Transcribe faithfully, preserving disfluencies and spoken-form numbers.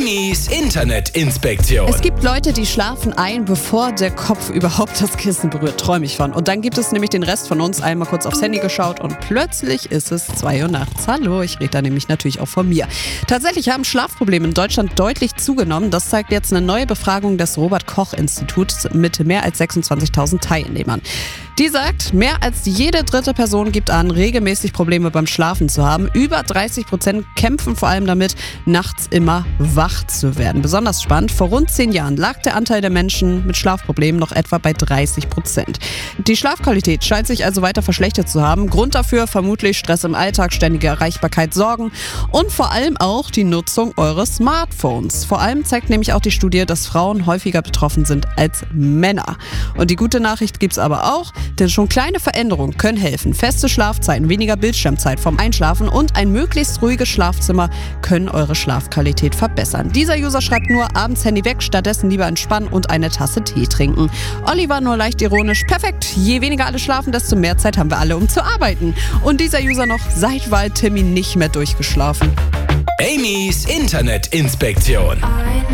Amy's Internetinspektion. Es gibt Leute, die schlafen ein, bevor der Kopf überhaupt das Kissen berührt. Träume ich von. Und dann gibt es nämlich den Rest von uns, einmal kurz aufs Handy geschaut und plötzlich ist es zwei Uhr nachts. Hallo, ich rede da nämlich natürlich auch von mir. Tatsächlich haben Schlafprobleme in Deutschland deutlich zugenommen. Das zeigt jetzt eine neue Befragung des Robert-Koch-Instituts mit mehr als sechsundzwanzigtausend Teilnehmern. Die sagt, mehr als jede dritte Person gibt an, regelmäßig Probleme beim Schlafen zu haben. Über dreißig Prozent kämpfen vor allem damit, nachts immer wach zu werden. Besonders spannend, vor rund zehn Jahren lag der Anteil der Menschen mit Schlafproblemen noch etwa bei dreißig Prozent. Die Schlafqualität scheint sich also weiter verschlechtert zu haben. Grund dafür vermutlich Stress im Alltag, ständige Erreichbarkeit, Sorgen und vor allem auch die Nutzung eures Smartphones. Vor allem zeigt nämlich auch die Studie, dass Frauen häufiger betroffen sind als Männer. Und die gute Nachricht gibt's aber auch, denn schon kleine Veränderungen können helfen. Feste Schlafzeiten, weniger Bildschirmzeit vom Einschlafen und ein möglichst ruhiges Schlafzimmer können eure Schlafqualität verbessern. Dieser User schreibt nur, abends Handy weg, stattdessen lieber entspannen und eine Tasse Tee trinken. Oliver nur leicht ironisch, perfekt, je weniger alle schlafen, desto mehr Zeit haben wir alle, um zu arbeiten. Und dieser User noch seit Wahltermin nicht mehr durchgeschlafen. Amy's Internetinspektion.